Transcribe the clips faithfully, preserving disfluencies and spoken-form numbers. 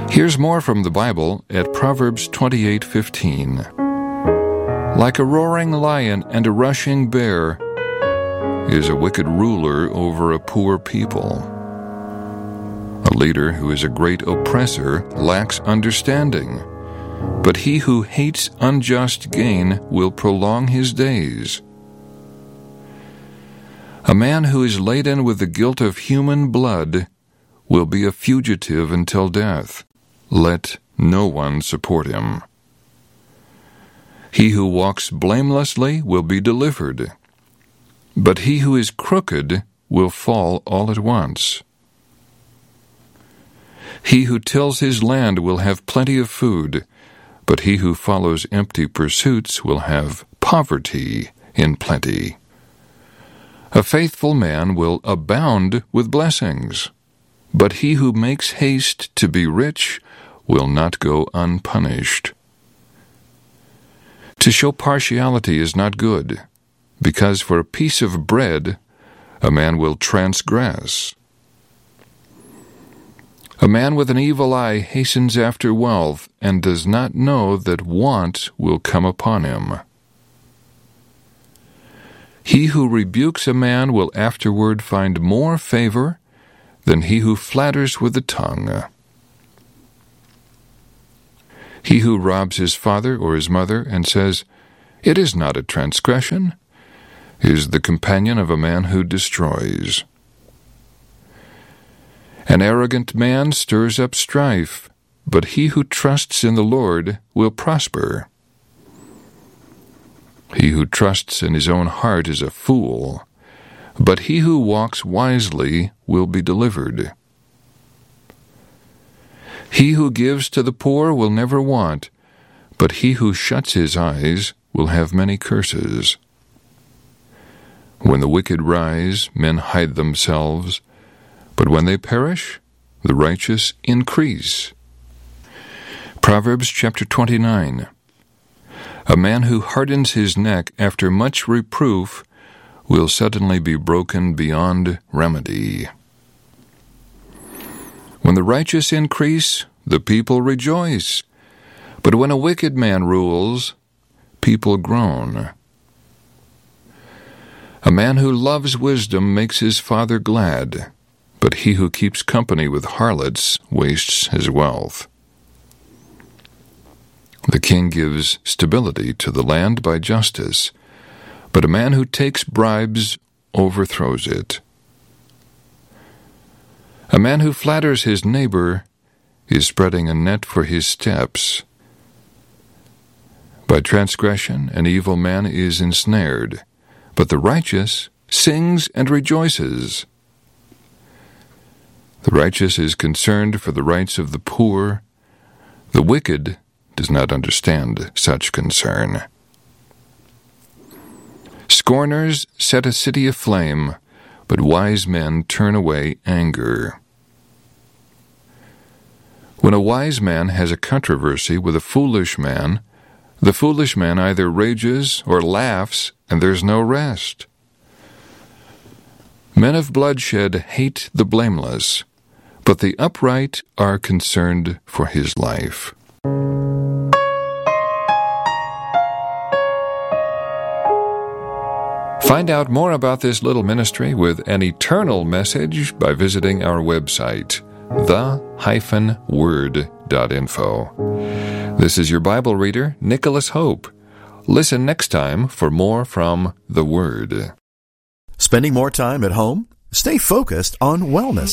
Here's more from the Bible at Proverbs twenty-eight fifteen. Like a roaring lion and a rushing bear is a wicked ruler over a poor people. A leader who is a great oppressor lacks understanding, but he who hates unjust gain will prolong his days. A man who is laden with the guilt of human blood will be a fugitive until death. Let no one support him. He who walks blamelessly will be delivered, but he who is crooked will fall all at once. He who tills his land will have plenty of food, but he who follows empty pursuits will have poverty in plenty. A faithful man will abound with blessings, but he who makes haste to be rich will not go unpunished. To show partiality is not good, because for a piece of bread a man will transgress. A man with an evil eye hastens after wealth and does not know that want will come upon him. He who rebukes a man will afterward find more favor than he who flatters with the tongue. He who robs his father or his mother and says, "It is not a transgression," is the companion of a man who destroys. An arrogant man stirs up strife, but he who trusts in the Lord will prosper. He who trusts in his own heart is a fool, but he who walks wisely will be delivered. He who gives to the poor will never want, but he who shuts his eyes will have many curses. When the wicked rise, men hide themselves, but when they perish, the righteous increase. Proverbs chapter twenty-nine. A man who hardens his neck after much reproof will suddenly be broken beyond remedy. When the righteous increase, the people rejoice, but when a wicked man rules, people groan. A man who loves wisdom makes his father glad, but he who keeps company with harlots wastes his wealth. The king gives stability to the land by justice, but a man who takes bribes overthrows it. A man who flatters his neighbor is spreading a net for his steps. By transgression an evil man is ensnared, but the righteous sings and rejoices. The righteous is concerned for the rights of the poor. The wicked does not understand such concern. Scorners set a city aflame, but wise men turn away anger. When a wise man has a controversy with a foolish man, the foolish man either rages or laughs, and there's no rest. Men of bloodshed hate the blameless, but the upright are concerned for his life. Find out more about this little ministry with an eternal message by visiting our website, the dash word dot info. This is your Bible reader, Nicholas Hope. Listen next time for more from the Word. Spending more time at home? Stay focused on wellness.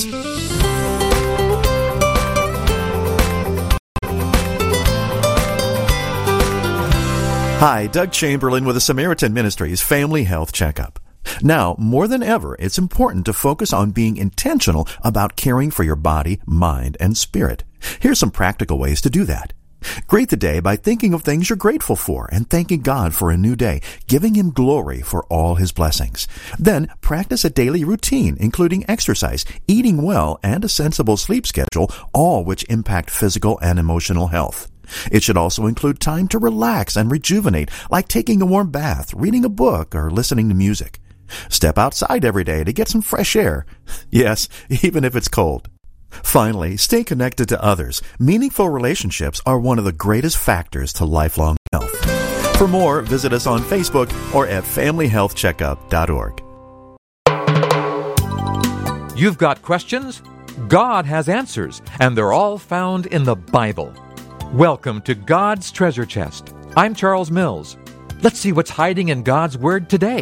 Hi, Doug Chamberlain with the Samaritan Ministries Family Health Checkup. Now, more than ever, it's important to focus on being intentional about caring for your body, mind, and spirit. Here's some practical ways to do that. Greet the day by thinking of things you're grateful for and thanking God for a new day, giving Him glory for all His blessings. Then, practice a daily routine, including exercise, eating well, and a sensible sleep schedule, all which impact physical and emotional health. It should also include time to relax and rejuvenate, like taking a warm bath, reading a book, or listening to music. Step outside every day to get some fresh air. Yes, even if it's cold. Finally, stay connected to others. Meaningful relationships are one of the greatest factors to lifelong health. For more, visit us on Facebook or at family health checkup dot org. You've got questions? God has answers, and they're all found in the Bible. Welcome to God's Treasure Chest. I'm Charles Mills. Let's see what's hiding in God's Word today.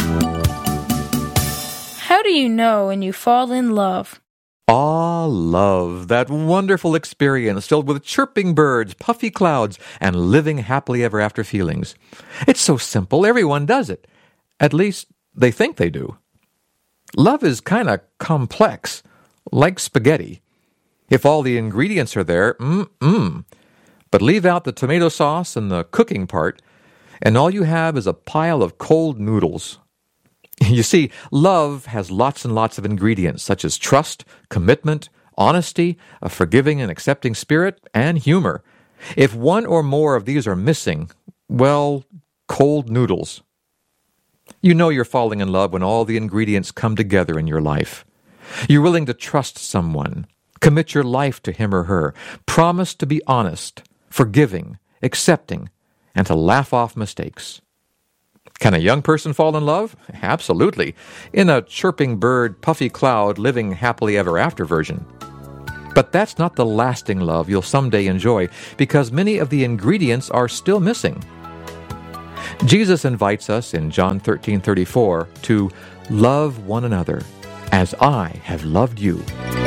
How do you know when you fall in love? Ah, love, that wonderful experience filled with chirping birds, puffy clouds, and living happily ever after feelings. It's so simple, everyone does it. At least, they think they do. Love is kind of complex, like spaghetti. If all the ingredients are there, mm-mm. But leave out the tomato sauce and the cooking part, and all you have is a pile of cold noodles. You see, love has lots and lots of ingredients, such as trust, commitment, honesty, a forgiving and accepting spirit, and humor. If one or more of these are missing, well, cold noodles. You know you're falling in love when all the ingredients come together in your life. You're willing to trust someone, commit your life to him or her, promise to be honest, forgiving, accepting, and to laugh off mistakes. Can a young person fall in love? Absolutely. In a chirping bird, puffy cloud, living happily ever after version. But that's not the lasting love you'll someday enjoy, because many of the ingredients are still missing. Jesus invites us in John thirteen thirty-four to love one another as I have loved you.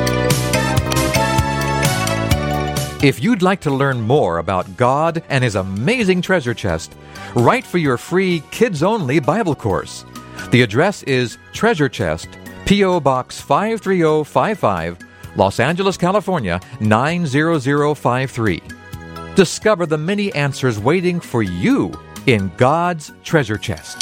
If you'd like to learn more about God and His amazing treasure chest, write for your free kids-only Bible course. The address is Treasure Chest, P O. Box five three zero five five, Los Angeles, California, nine zero zero five three. Discover the many answers waiting for you in God's treasure chest.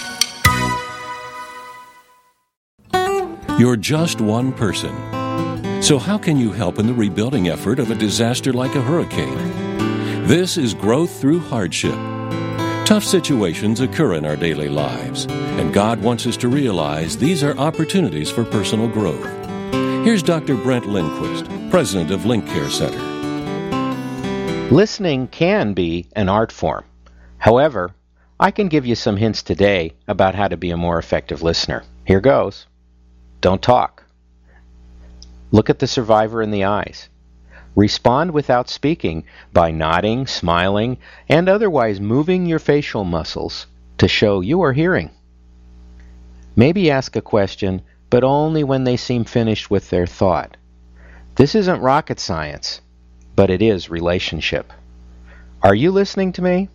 You're just one person. So how can you help in the rebuilding effort of a disaster like a hurricane? This is growth through hardship. Tough situations occur in our daily lives, and God wants us to realize these are opportunities for personal growth. Here's Doctor Brent Lindquist, president of Link Care Center. Listening can be an art form. However, I can give you some hints today about how to be a more effective listener. Here goes. Don't talk. Look at the survivor in the eyes. Respond without speaking by nodding, smiling, and otherwise moving your facial muscles to show you are hearing. Maybe ask a question, but only when they seem finished with their thought. This isn't rocket science, but it is relationship. Are you listening to me?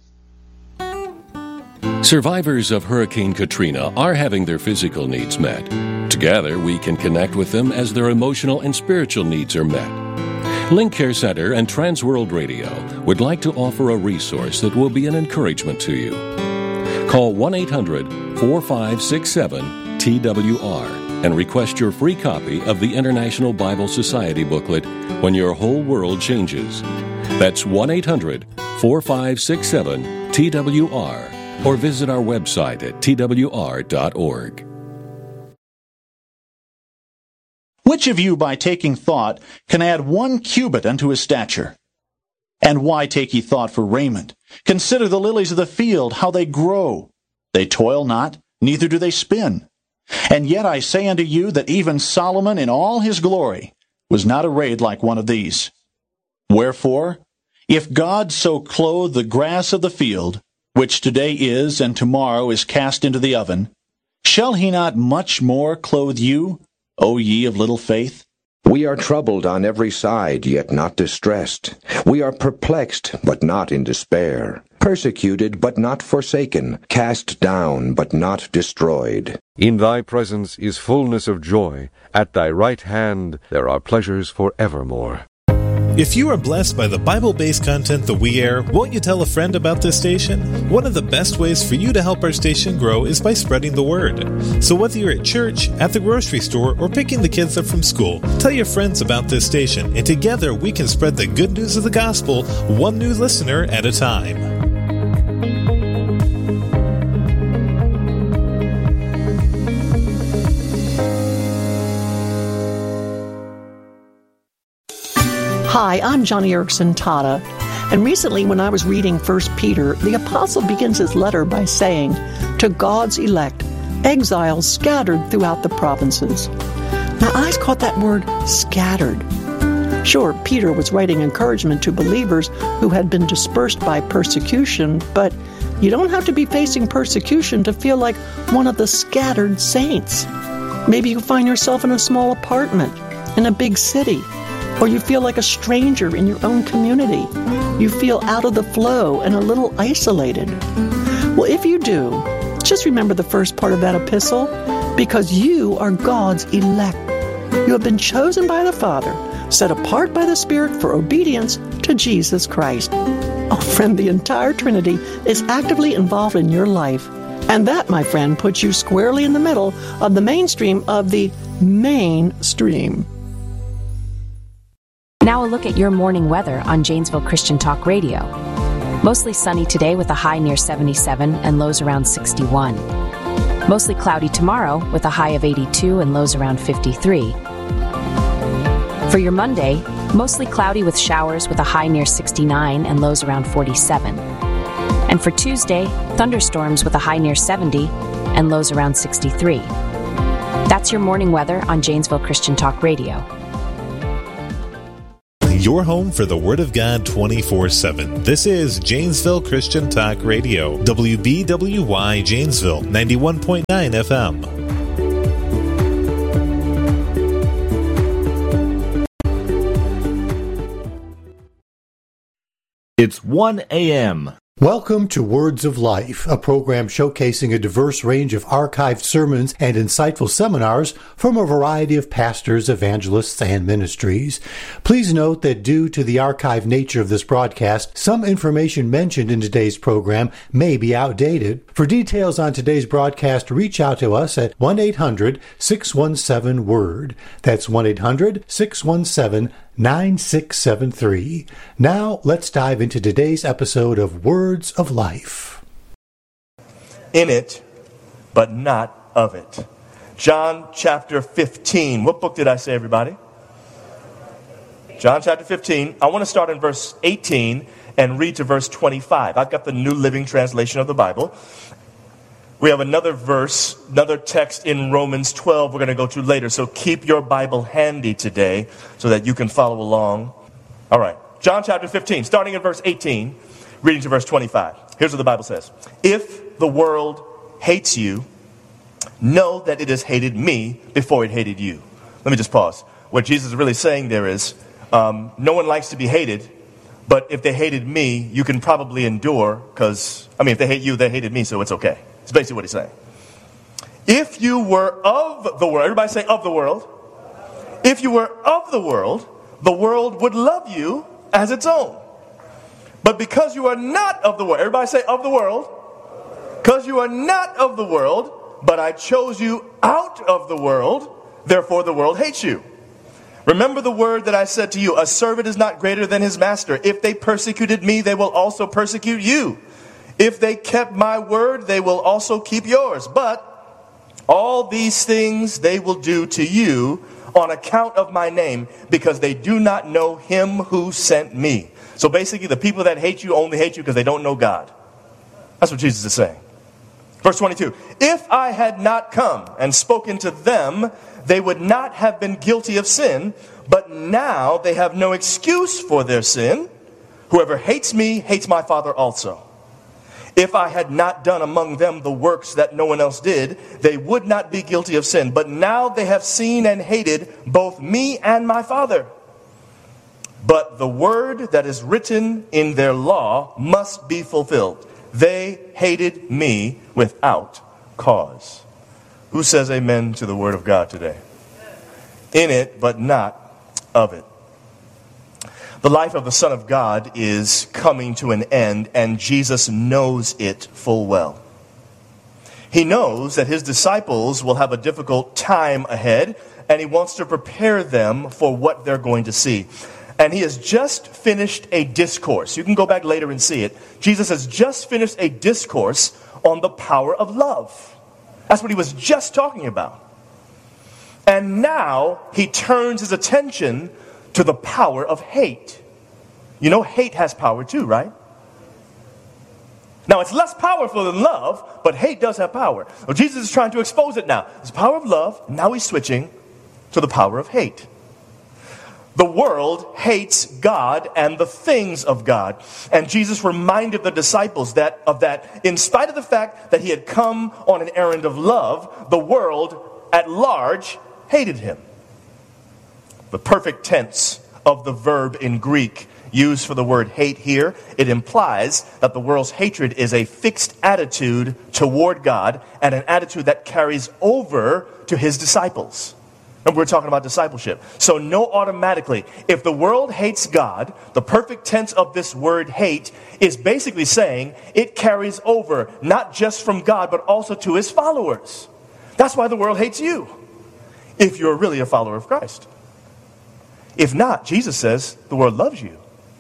Survivors of Hurricane Katrina are having their physical needs met. Together, we can connect with them as their emotional and spiritual needs are met. Link Care Center and Transworld Radio would like to offer a resource that will be an encouragement to you. Call one eight hundred four five six seven T W R and request your free copy of the International Bible Society booklet, When Your Whole World Changes. That's one eight hundred four five six seven T W R, or visit our website at T W R dot org. Which of you, by taking thought, can add one cubit unto his stature? And why take ye thought for raiment? Consider the lilies of the field, how they grow. They toil not, neither do they spin. And yet I say unto you that even Solomon in all his glory was not arrayed like one of these. Wherefore, if God so clothe the grass of the field, which today is and tomorrow is cast into the oven, shall he not much more clothe you, O ye of little faith? We are troubled on every side, yet not distressed. We are perplexed, but not in despair. Persecuted, but not forsaken. Cast down, but not destroyed. In thy presence is fullness of joy. At thy right hand there are pleasures forevermore. If you are blessed by the Bible-based content that we air, won't you tell a friend about this station? One of the best ways for you to help our station grow is by spreading the word. So whether you're at church, at the grocery store, or picking the kids up from school, tell your friends about this station, and together we can spread the good news of the gospel, one new listener at a time. Hi, I'm Johnny Erickson Tata, and recently when I was reading First Peter, the apostle begins his letter by saying, "To God's elect, exiles scattered throughout the provinces." Now, I caught that word, scattered. Sure, Peter was writing encouragement to believers who had been dispersed by persecution, but you don't have to be facing persecution to feel like one of the scattered saints. Maybe you find yourself in a small apartment in a big city, or you feel like a stranger in your own community. You feel out of the flow and a little isolated. Well, if you do, just remember the first part of that epistle, because you are God's elect. You have been chosen by the Father, set apart by the Spirit for obedience to Jesus Christ. Oh, friend, the entire Trinity is actively involved in your life. And that, my friend, puts you squarely in the middle of the mainstream of the mainstream. Now a look at your morning weather on Janesville Christian Talk Radio. Mostly sunny today with a high near seventy-seven and lows around sixty-one. Mostly cloudy tomorrow with a high of eighty-two and lows around fifty-three. For your Monday, mostly cloudy with showers with a high near sixty-nine and lows around forty-seven. And for Tuesday, thunderstorms with a high near seventy and lows around sixty-three. That's your morning weather on Janesville Christian Talk Radio. Your home for the Word of God twenty-four seven. This is Janesville Christian Talk Radio. W B W Y Janesville, ninety-one point nine F M. It's one a.m. Welcome to Words of Life, a program showcasing a diverse range of archived sermons and insightful seminars from a variety of pastors, evangelists, and ministries. Please note that due to the archived nature of this broadcast, some information mentioned in today's program may be outdated. For details on today's broadcast, reach out to us at one eight hundred six one seven word. That's one eight hundred six one seven nine six seven three. Now, let's dive into today's episode of Words of Life. In it, but not of it. John chapter fifteen. What book did I say, everybody? John chapter fifteen. I want to start in verse eighteen and read to verse twenty-five. I've got the New Living Translation of the Bible. We have another verse, another text in Romans twelve we're going to go to later. So keep your Bible handy today so that you can follow along. All right. John chapter fifteen, starting in verse eighteen, reading to verse twenty-five. Here's what the Bible says. If the world hates you, know that it has hated me before it hated you. Let me just pause. What Jesus is really saying there is, um, no one likes to be hated, but if they hated me, you can probably endure because, I mean, if they hate you, they hated me, so it's okay. That's basically what he's saying. If you were of the world, everybody say of the world. If you were of the world, the world would love you as its own. But because you are not of the world, everybody say of the world. Because you are not of the world, but I chose you out of the world, therefore the world hates you. Remember the word that I said to you, a servant is not greater than his master. If they persecuted me, they will also persecute you. If they kept my word, they will also keep yours. But all these things they will do to you on account of my name, because they do not know him who sent me. So basically, the people that hate you only hate you because they don't know God. That's what Jesus is saying. Verse twenty-two, if I had not come and spoken to them, they would not have been guilty of sin, but now they have no excuse for their sin. Whoever hates me hates my Father also. If I had not done among them the works that no one else did, they would not be guilty of sin. But now they have seen and hated both me and my Father. But the word that is written in their law must be fulfilled. They hated me without cause. Who says amen to the word of God today? In it, but not of it. The life of the Son of God is coming to an end, and Jesus knows it full well. He knows that his disciples will have a difficult time ahead, and he wants to prepare them for what they're going to see. And he has just finished a discourse. You can go back later and see it. Jesus has just finished a discourse on the power of love. That's what he was just talking about. And now he turns his attention to the power of hate. You know, hate has power too, right? Now, it's less powerful than love, but hate does have power. Well, Jesus is trying to expose it now. It's the power of love, and now he's switching to the power of hate. The world hates God and the things of God. And Jesus reminded the disciples that of that in spite of the fact that he had come on an errand of love, the world at large hated him. The perfect tense of the verb in Greek used for the word hate here, it implies that the world's hatred is a fixed attitude toward God and an attitude that carries over to his disciples. And we're talking about discipleship. So know automatically, if the world hates God, the perfect tense of this word hate is basically saying it carries over not just from God, but also to his followers. That's why the world hates you, if you're really a follower of Christ. If not, Jesus says the world loves you.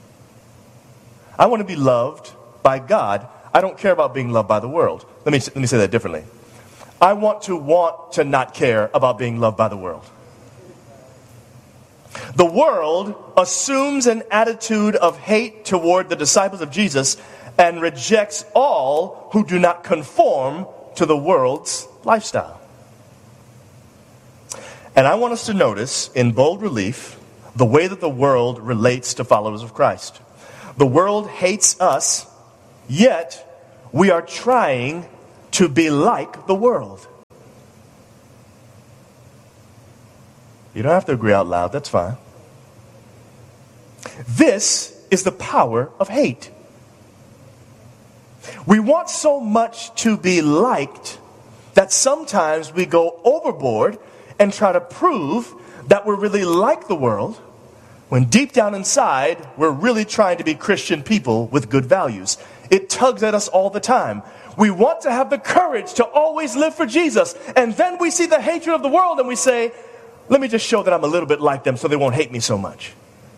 I want to be loved by God. I don't care about being loved by the world. Let me, let me say that differently. I want to want to not care about being loved by the world. The world assumes an attitude of hate toward the disciples of Jesus and rejects all who do not conform to the world's lifestyle. And I want us to notice in bold relief the way that the world relates to followers of Christ. The world hates us, yet we are trying to be like the world. You don't have to agree out loud, that's fine. This is the power of hate. We want so much to be liked that sometimes we go overboard and try to prove that we're really like the world, when deep down inside, we're really trying to be Christian people with good values. It tugs at us all the time. We want to have the courage to always live for Jesus. And then we see the hatred of the world and we say, let me just show that I'm a little bit like them so they won't hate me so much.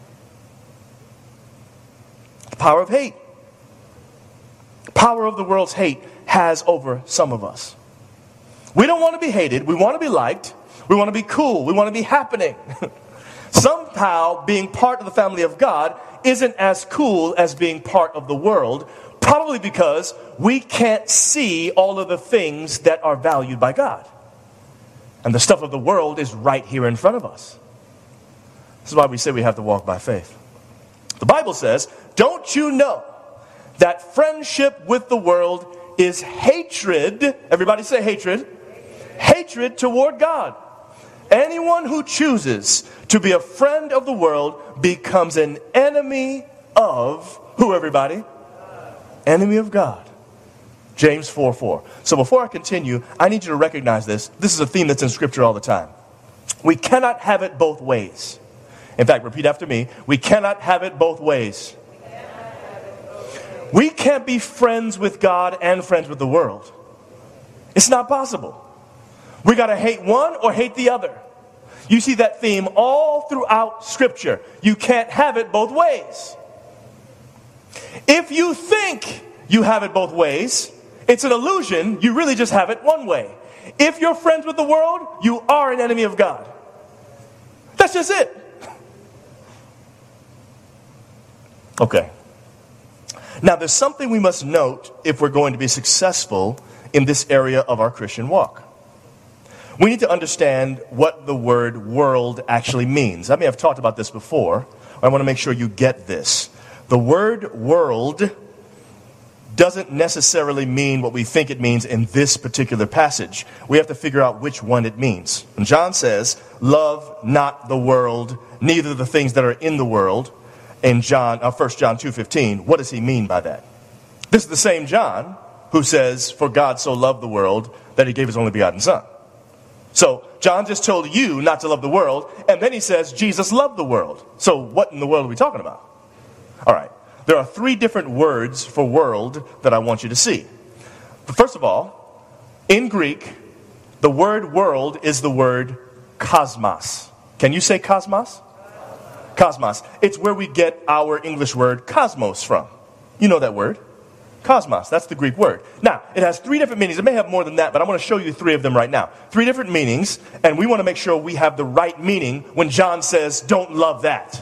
The power of hate. The power of the world's hate has over some of us. We don't want to be hated. We want to be liked. We want to be cool. We want to be happening. Somehow, being part of the family of God isn't as cool as being part of the world, probably because we can't see all of the things that are valued by God. And the stuff of the world is right here in front of us. This is why we say we have to walk by faith. The Bible says, don't you know that friendship with the world is hatred? Everybody say hatred. Hatred toward God. Anyone who chooses to be a friend of the world becomes an enemy of who, everybody? Enemy of God. James four four. So before I continue, I need you to recognize this. This is a theme that's in Scripture all the time. We cannot have it both ways. In fact, repeat after me. We cannot have it both ways. We can't be friends with God and friends with the world. It's not possible. We got to hate one or hate the other. You see that theme all throughout Scripture. You can't have it both ways. If you think you have it both ways, it's an illusion. You really just have it one way. If you're friends with the world, you are an enemy of God. That's just it. Okay. Now, there's something we must note if we're going to be successful in this area of our Christian walk. We need to understand what the word world actually means. I may have talked about this before. I want to make sure you get this. The word world doesn't necessarily mean what we think it means in this particular passage. We have to figure out which one it means. And John says, love not the world, neither the things that are in the world. In John, uh, First John two fifteen, what does he mean by that? This is the same John who says, for God so loved the world that he gave his only begotten son. So John just told you not to love the world, and then he says Jesus loved the world. So what in the world are we talking about? All right. There are three different words for world that I want you to see. But first of all, in Greek, the word world is the word cosmos. Can you say cosmos? Cosmos. It's where we get our English word cosmos from. You know that word. Cosmos. That's the Greek word. Now, it has three different meanings. It may have more than that, but I want to show you three of them right now. Three different meanings, and we want to make sure we have the right meaning when John says, don't love that.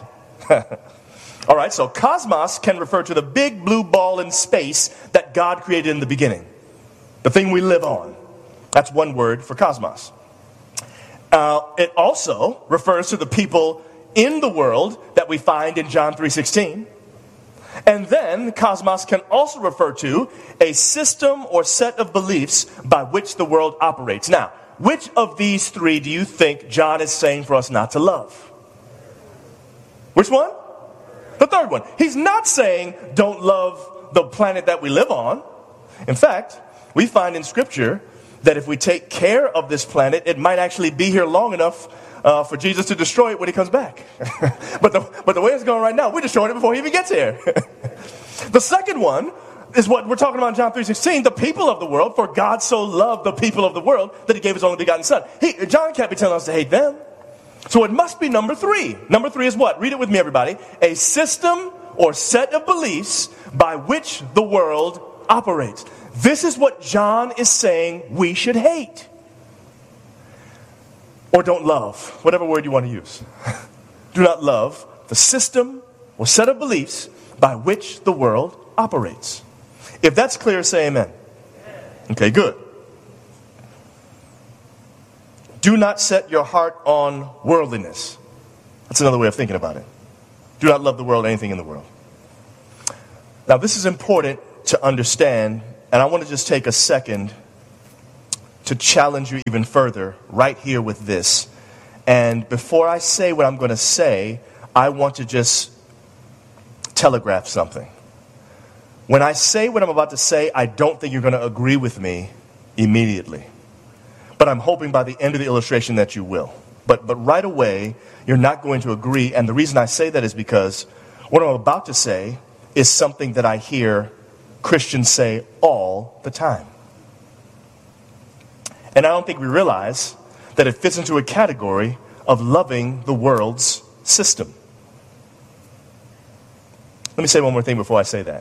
All right, so cosmos can refer to the big blue ball in space that God created in the beginning. The thing we live on. That's one word for cosmos. Uh, it also refers to the people in the world that we find in John three sixteen. And then cosmos can also refer to a system or set of beliefs by which the world operates. Now, which of these three do you think John is saying for us not to love? Which one? The third one. He's not saying don't love the planet that we live on. In fact, we find in Scripture that if we take care of this planet, it might actually be here long enough uh, for Jesus to destroy it when he comes back. but, the, but the way it's going right now, we're destroying it before he even gets here. The second one is what we're talking about in John three sixteen, the people of the world, for God so loved the people of the world that he gave his only begotten son. He, John can't be telling us to hate them. So it must be number three. Number three is what? Read it with me, everybody. A system or set of beliefs by which the world operates. This is what John is saying we should hate. Or don't love, whatever word you want to use. Do not love the system or set of beliefs by which the world operates. If that's clear, say amen. Okay, good. Do not set your heart on worldliness. That's another way of thinking about it. Do not love the world, anything in the world. Now, this is important to understand, and I want to just take a second to challenge you even further right here with this. And before I say what I'm going to say, I want to just telegraph something. When I say what I'm about to say, I don't think you're going to agree with me immediately. But I'm hoping by the end of the illustration that you will. But but right away, you're not going to agree. And the reason I say that is because what I'm about to say is something that I hear Christians say all the time. And I don't think we realize that it fits into a category of loving the world's system. Let me say one more thing before I say that.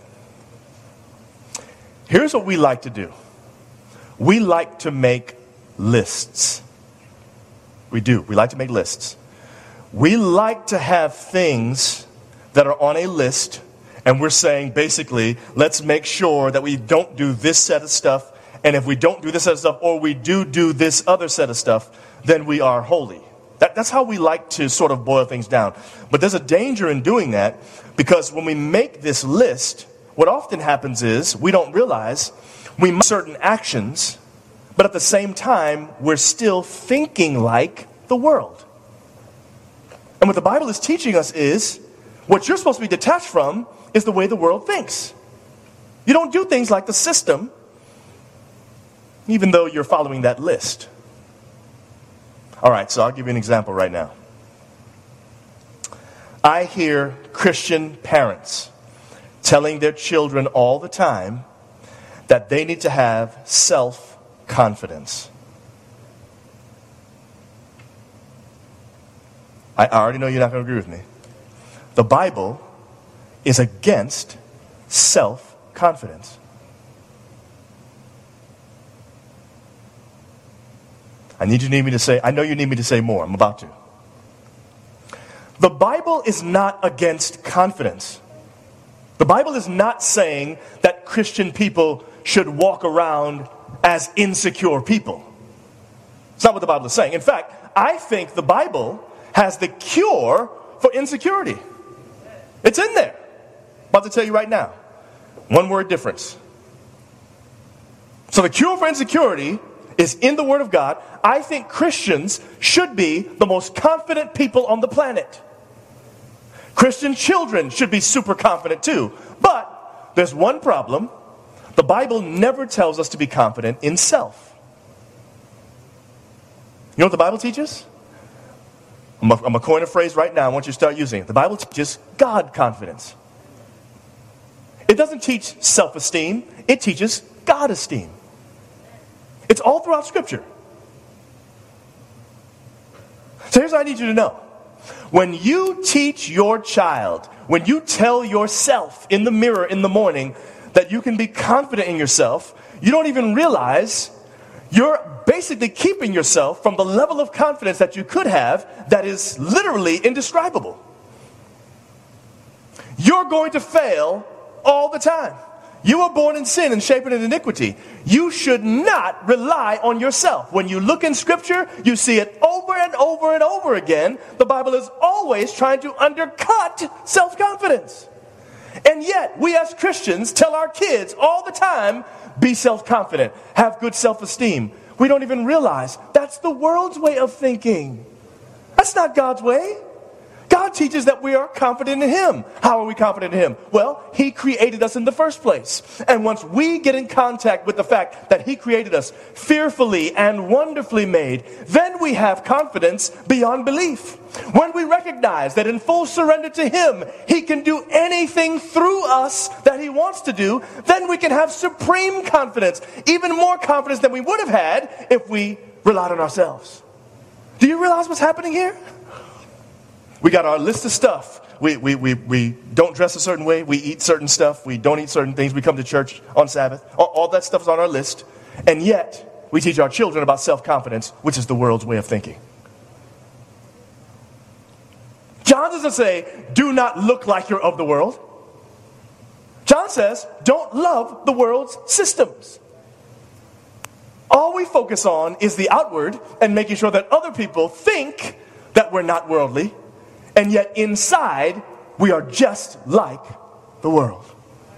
Here's what we like to do. We like to make lists. We do. We like to make lists. We like to have things that are on a list, and we're saying basically, let's make sure that we don't do this set of stuff, and if we don't do this set of stuff, or we do do this other set of stuff, then we are holy. That, that's how we like to sort of boil things down. But there's a danger in doing that, because when we make this list, what often happens is we don't realize we make certain actions, but at the same time, we're still thinking like the world. And what the Bible is teaching us is, what you're supposed to be detached from is the way the world thinks. You don't do things like the system, even though you're following that list. All right, so I'll give you an example right now. I hear Christian parents telling their children all the time that they need to have self-confidence. I already know you're not going to agree with me. The Bible is against self-confidence. I need you need me to say, I know you need me to say more. I'm about to. The Bible is not against confidence. The Bible is not saying that Christian people should walk around as insecure people. It's not what the Bible is saying. In fact, I think the Bible has the cure for insecurity. It's in there. I'm about to tell you right now. One word difference. So the cure for insecurity is in the Word of God. I think Christians should be the most confident people on the planet. Christian children should be super confident too. But there's one problem. The Bible never tells us to be confident in self. You know what the Bible teaches? I'm going to coin a phrase right now. I want you to start using it. The Bible teaches God confidence. It doesn't teach self-esteem. It teaches God-esteem. It's all throughout Scripture. So here's what I need you to know. When you teach your child, when you tell yourself in the mirror in the morning that you can be confident in yourself, you don't even realize you're basically keeping yourself from the level of confidence that you could have that is literally indescribable. You're going to fail all the time. You were born in sin and shapen in iniquity. You should not rely on yourself. When you look in Scripture, you see it over and over and over again. The Bible is always trying to undercut self-confidence. And yet, we as Christians tell our kids all the time, be self-confident, have good self-esteem. We don't even realize that's the world's way of thinking. That's not God's way. God teaches that we are confident in Him. How are we confident in Him? Well, He created us in the first place. And once we get in contact with the fact that He created us fearfully and wonderfully made, then we have confidence beyond belief. When we recognize that in full surrender to Him, He can do anything through us that He wants to do, then we can have supreme confidence, even more confidence than we would have had if we relied on ourselves. Do you realize what's happening here? We got our list of stuff. We, we, we, we don't dress a certain way. We eat certain stuff. We don't eat certain things. We come to church on Sabbath. All, all that stuff's on our list. And yet, we teach our children about self-confidence, which is the world's way of thinking. John doesn't say, do not look like you're of the world. John says, don't love the world's systems. All we focus on is the outward and making sure that other people think that we're not worldly. And yet inside, we are just like the world.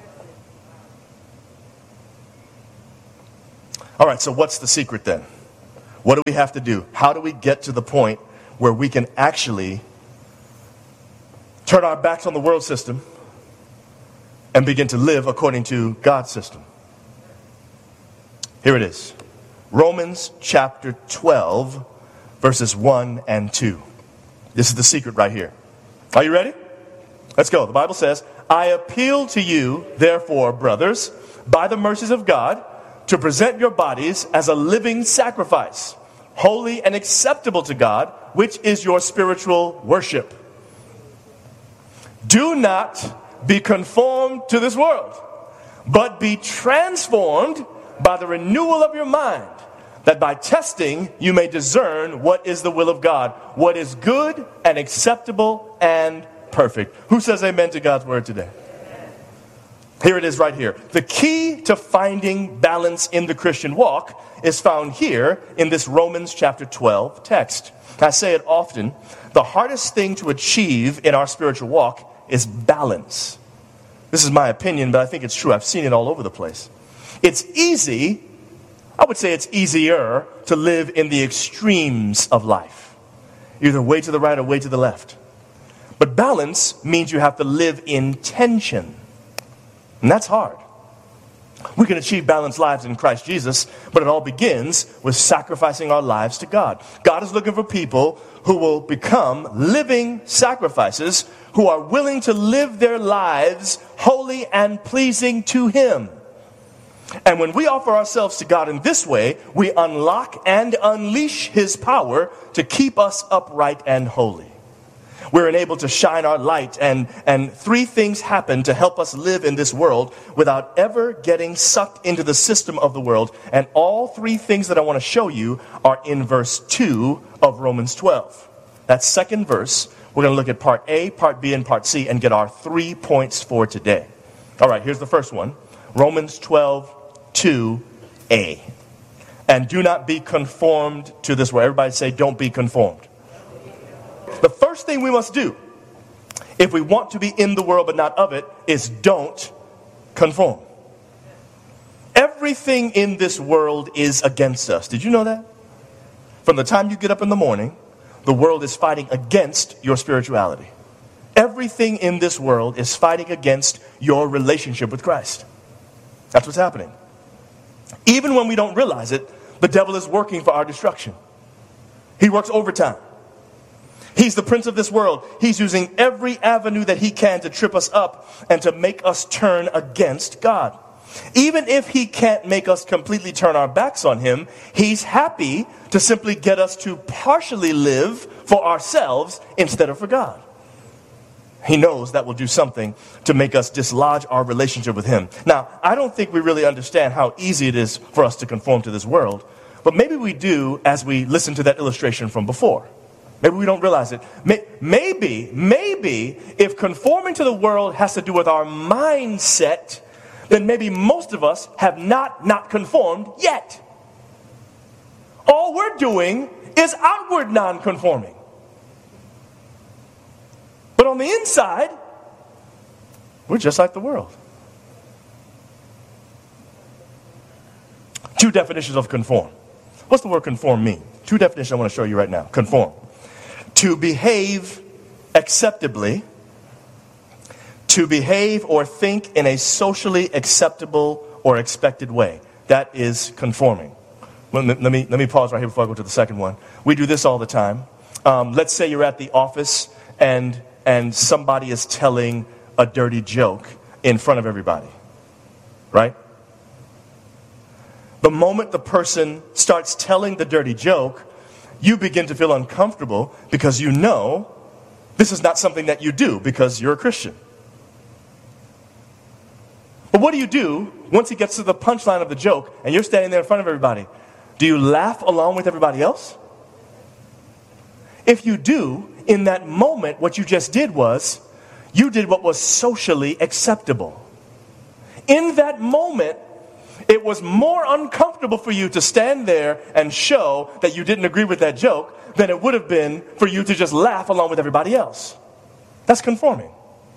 All right, so what's the secret then? What do we have to do? How do we get to the point where we can actually turn our backs on the world system and begin to live according to God's system? Here it is. Romans chapter twelve, verses one and two. This is the secret right here. Are you ready? Let's go. The Bible says, I appeal to you, therefore, brothers, by the mercies of God, to present your bodies as a living sacrifice, holy and acceptable to God, which is your spiritual worship. Do not be conformed to this world, but be transformed by the renewal of your mind, that by testing you may discern what is the will of God, what is good and acceptable and perfect. Who says amen to God's word today? Here it is right here. The key to finding balance in the Christian walk is found here in this Romans chapter twelve text. I say it often, the hardest thing to achieve in our spiritual walk is balance. This is my opinion, but I think it's true. I've seen it all over the place. It's easy I would say it's easier to live in the extremes of life, either way to the right or way to the left. But balance means you have to live in tension, and that's hard. We can achieve balanced lives in Christ Jesus, but it all begins with sacrificing our lives to God. God is looking for people who will become living sacrifices, who are willing to live their lives holy and pleasing to Him. And when we offer ourselves to God in this way, we unlock and unleash His power to keep us upright and holy. We're enabled to shine our light, and, and three things happen to help us live in this world without ever getting sucked into the system of the world. And all three things that I want to show you are in verse two of Romans twelve. That second verse, we're going to look at part A, part B, and part C and get our three points for today. All right, here's the first one. Romans twelve, two A. And do not be conformed to this world. Everybody say, don't be conformed. The first thing we must do, if we want to be in the world but not of it, is don't conform. Everything in this world is against us. Did you know that? From the time you get up in the morning, the world is fighting against your spirituality. Everything in this world is fighting against your relationship with Christ. That's what's happening. Even when we don't realize it, the devil is working for our destruction. He works overtime. He's the prince of this world. He's using every avenue that he can to trip us up and to make us turn against God. Even if he can't make us completely turn our backs on him, he's happy to simply get us to partially live for ourselves instead of for God. He knows that will do something to make us dislodge our relationship with him. Now, I don't think we really understand how easy it is for us to conform to this world, but maybe we do as we listen to that illustration from before. Maybe we don't realize it. Maybe, maybe if conforming to the world has to do with our mindset, then maybe most of us have not not conformed yet. All we're doing is outward non-conforming. But on the inside, we're just like the world. Two definitions of conform. What's the word conform mean? Two definitions I want to show you right now. Conform. To behave acceptably. To behave or think in a socially acceptable or expected way. That is conforming. Let me, let me, let me pause right here before I go to the second one. We do this all the time. Um, let's say you're at the office and, and somebody is telling a dirty joke in front of everybody. Right? The moment the person starts telling the dirty joke, you begin to feel uncomfortable because you know this is not something that you do because you're a Christian. But what do you do once he gets to the punchline of the joke and you're standing there in front of everybody? Do you laugh along with everybody else? If you do, in that moment, what you just did was, you did what was socially acceptable. In that moment, it was more uncomfortable for you to stand there and show that you didn't agree with that joke than it would have been for you to just laugh along with everybody else. That's conforming.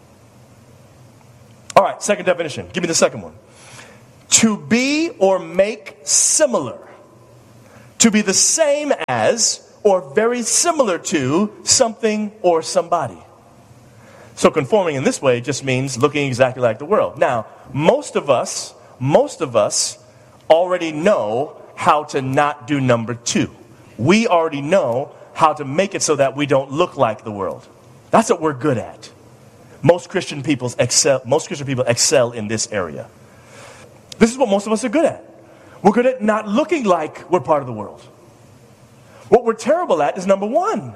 All right, second definition. Give me the second one. To be or make similar. To be the same as or very similar to something or somebody. So conforming in this way just means looking exactly like the world. Now, most of us, most of us already know how to not do number two. We already know how to make it so that we don't look like the world. That's what we're good at. Most Christian people excel, most Christian people excel in this area. This is what most of us are good at. We're good at not looking like we're part of the world. What we're terrible at is number one.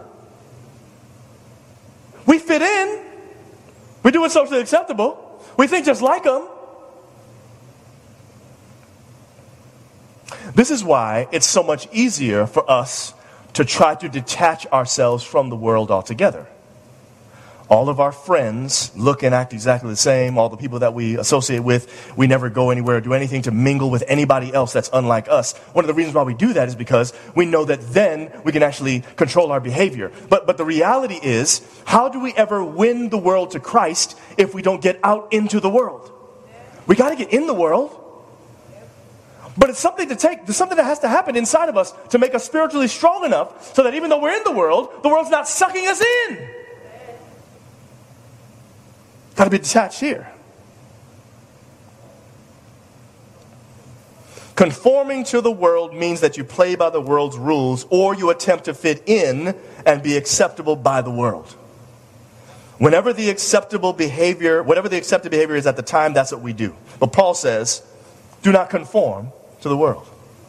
We fit in. We do what's socially acceptable. We think just like them. This is why it's so much easier for us to try to detach ourselves from the world altogether. All of our friends look and act exactly the same. All the people that we associate with, we never go anywhere or do anything to mingle with anybody else that's unlike us. One of the reasons why we do that is because we know that then we can actually control our behavior. But, but the reality is, how do we ever win the world to Christ if we don't get out into the world? We got to get in the world. But it's something to take, there's something that has to happen inside of us to make us spiritually strong enough so that even though we're in the world, the world's not sucking us in. Got to be detached here. Conforming to the world means that you play by the world's rules or you attempt to fit in and be acceptable by the world. Whenever the acceptable behavior, whatever the accepted behavior is at the time, that's what we do. But Paul says, do not conform to the world.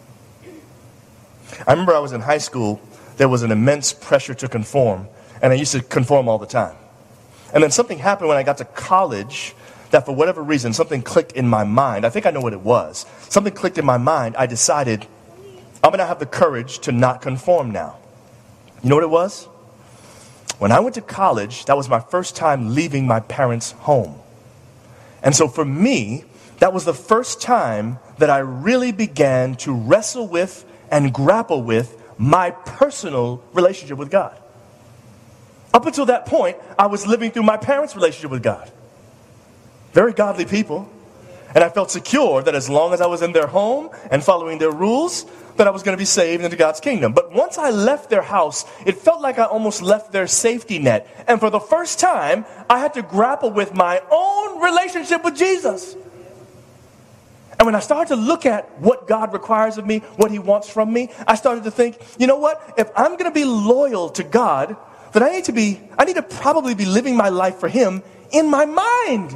I remember I was in high school, there was an immense pressure to conform, and I used to conform all the time. And then something happened when I got to college that for whatever reason, something clicked in my mind. I think I know what it was. Something clicked in my mind. I decided I'm going to have the courage to not conform now. You know what it was? When I went to college, that was my first time leaving my parents' home. And so for me, that was the first time that I really began to wrestle with and grapple with my personal relationship with God. Up until that point, I was living through my parents' relationship with God. Very godly people. And I felt secure that as long as I was in their home and following their rules, that I was going to be saved into God's kingdom. But once I left their house, it felt like I almost left their safety net. And for the first time, I had to grapple with my own relationship with Jesus. And when I started to look at what God requires of me, what He wants from me, I started to think, you know what? If I'm going to be loyal to God, then I need to be, I need to probably be living my life for Him in my mind.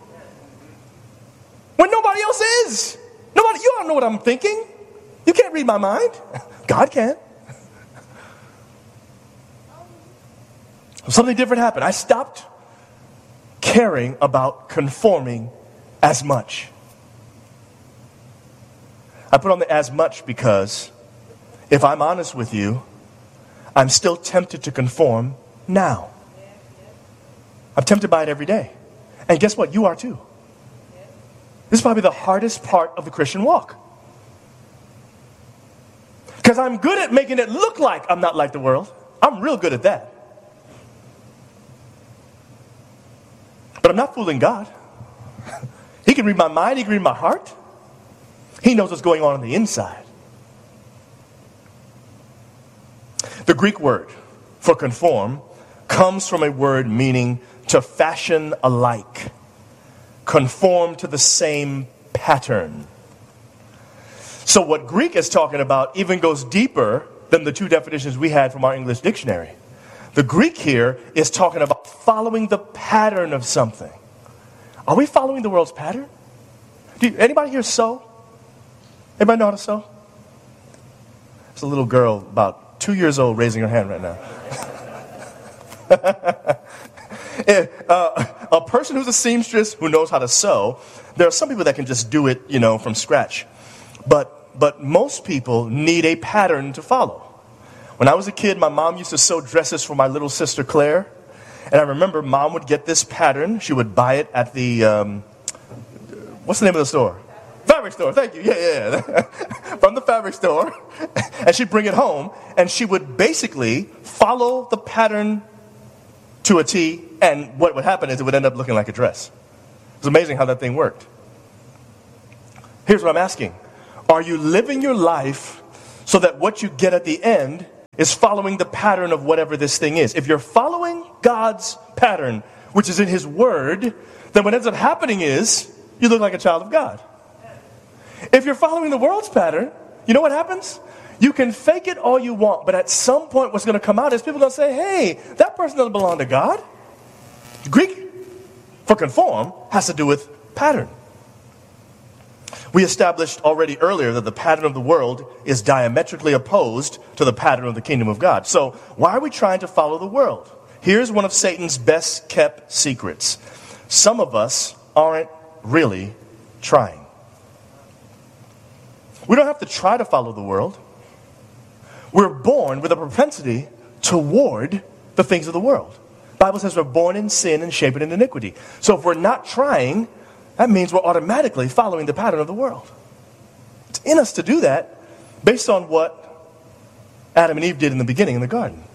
When nobody else is. Nobody, you don't know what I'm thinking. You can't read my mind. God can. Something different happened. I stopped caring about conforming as much. I put on the as much because if I'm honest with you, I'm still tempted to conform now. I'm tempted by it every day. And guess what? You are too. This is probably the hardest part of the Christian walk. Because I'm good at making it look like I'm not like the world. I'm real good at that. But I'm not fooling God. He can read my mind. He can read my heart. He knows what's going on on the inside. The Greek word for conform comes from a word meaning to fashion alike, conform to the same pattern. So what Greek is talking about even goes deeper than the two definitions we had from our English dictionary. The Greek here is talking about following the pattern of something. Are we following the world's pattern? Do you, anybody here sew? Anybody know how to sew? There's a little girl about two years old raising her hand right now. uh, a person who's a seamstress who knows how to sew, there are some people that can just do it, you know, from scratch. But but most people need a pattern to follow. When I was a kid, my mom used to sew dresses for my little sister Claire. And I remember mom would get this pattern. She would buy it at the, um, what's the name of the store? Fabric store, thank you. Yeah, yeah. From the fabric store. And she'd bring it home. And she would basically follow the pattern to a T. And what would happen is it would end up looking like a dress. It's amazing how that thing worked. Here's what I'm asking. Are you living your life so that what you get at the end is following the pattern of whatever this thing is? If you're following God's pattern, which is in His Word, then what ends up happening is you look like a child of God. If you're following the world's pattern, you know what happens? You can fake it all you want, but at some point what's going to come out is people are going to say, hey, that person doesn't belong to God. Greek for conform has to do with pattern. We established already earlier that the pattern of the world is diametrically opposed to the pattern of the kingdom of God. So why are we trying to follow the world? Here's one of Satan's best kept secrets. Some of us aren't really trying. We don't have to try to follow the world. We're born with a propensity toward the things of the world. The Bible says we're born in sin and shaped in iniquity. So if we're not trying, that means we're automatically following the pattern of the world. It's in us to do that based on what Adam and Eve did in the beginning in the garden.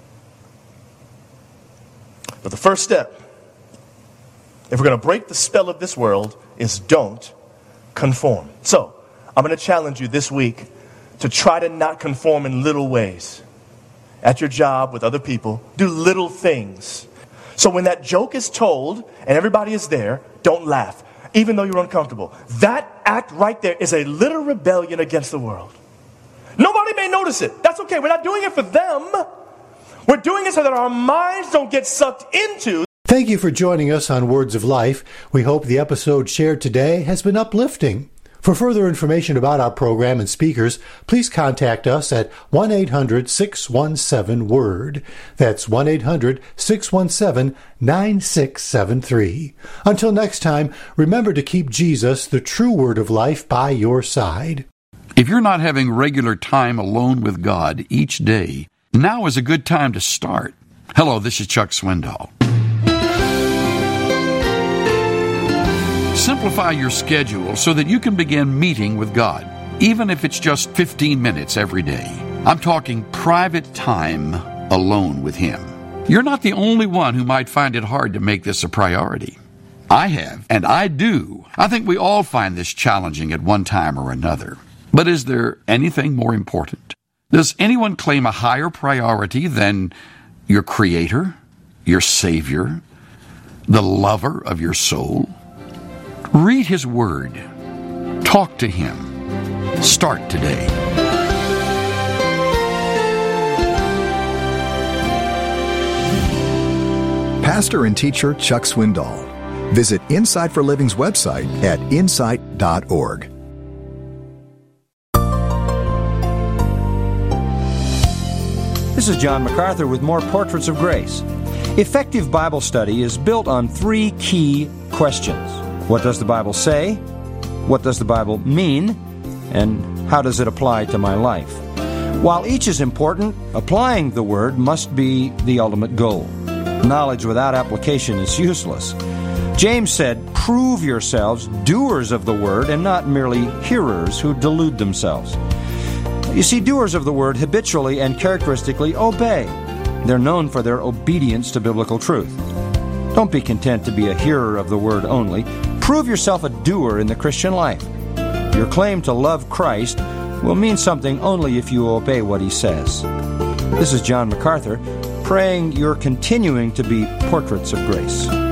But the first step, if we're going to break the spell of this world, is don't conform. So, I'm going to challenge you this week to try to not conform in little ways. At your job, with other people, do little things. So when that joke is told and everybody is there, don't laugh, even though you're uncomfortable. That act right there is a little rebellion against the world. Nobody may notice it. That's okay. We're not doing it for them. We're doing it so that our minds don't get sucked into. Thank you for joining us on Words of Life. We hope the episode shared today has been uplifting. For further information about our program and speakers, please contact us at one eight hundred six one seven WORD. That's one eight hundred six one seven nine six seven three. Until next time, remember to keep Jesus, the true Word of Life, by your side. If you're not having regular time alone with God each day, now is a good time to start. Hello, this is Chuck Swindoll. Simplify your schedule so that you can begin meeting with God, even if it's just fifteen minutes every day. I'm talking private time alone with Him. You're not the only one who might find it hard to make this a priority. I have, and I do. I think we all find this challenging at one time or another. But is there anything more important? Does anyone claim a higher priority than your Creator, your Savior, the lover of your soul? Read His Word. Talk to Him. Start today. Pastor and teacher Chuck Swindoll. Visit Insight for Living's website at insight dot org. This is John MacArthur with more Portraits of Grace. Effective Bible study is built on three key questions. What does the Bible say? What does the Bible mean? And how does it apply to my life? While each is important, applying the Word must be the ultimate goal. Knowledge without application is useless. James said, "Prove yourselves doers of the Word and not merely hearers who delude themselves." You see, doers of the Word habitually and characteristically obey. They're known for their obedience to biblical truth. Don't be content to be a hearer of the Word only. Prove yourself a doer in the Christian life. Your claim to love Christ will mean something only if you obey what He says. This is John MacArthur, praying you're continuing to be portraits of grace.